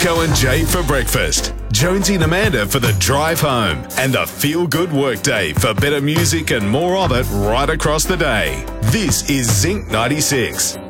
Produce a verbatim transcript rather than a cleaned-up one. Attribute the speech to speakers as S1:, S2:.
S1: Rico and Jay for breakfast, Jonesy and Amanda for the drive home, and the feel-good workday for better music and more of it right across the day. This is Zinc ninety-six.